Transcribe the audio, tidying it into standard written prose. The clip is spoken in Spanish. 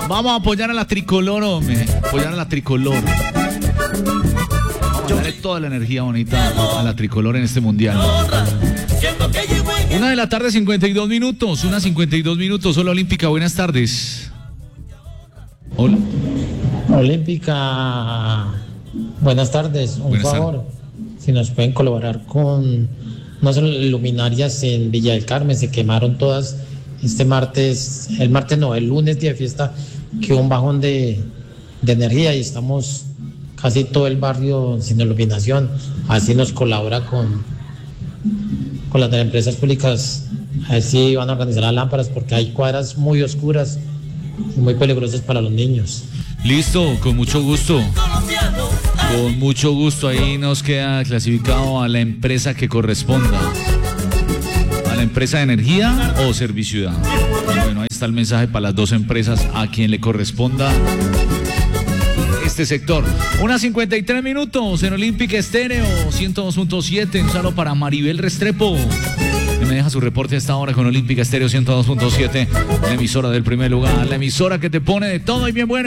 Vamos a apoyar a la tricolor, hombre. Apoyar a la tricolor. Vamos a darle toda la energía bonita a la tricolor en este mundial. 1 de la tarde, 52 minutos. 1:52 minutos. Hola, Olímpica. Buenas tardes. Hola. Olímpica. Buenas tardes. Un Buenas favor. Si nos pueden colaborar con unas luminarias en Villa del Carmen. Se quemaron todas este martes. El lunes, día de fiesta, que hubo un bajón de energía y estamos casi todo el barrio sin iluminación. Así nos colabora con las empresas públicas. Así van a organizar las lámparas porque hay cuadras muy oscuras y muy peligrosas para los niños. Listo, con mucho gusto. Con mucho gusto, ahí nos queda clasificado a la empresa que corresponda. ¿A la empresa de energía o Serviciudad? Bueno, ahí está el mensaje para las dos empresas, a quien le corresponda este sector. 1:53 minutos en Olímpica Estéreo 102.7. Un saludo para Maribel Restrepo, que me deja su reporte a esta hora con Olímpica Estéreo 102.7, la emisora del primer lugar, la emisora que te pone de todo y bien bueno.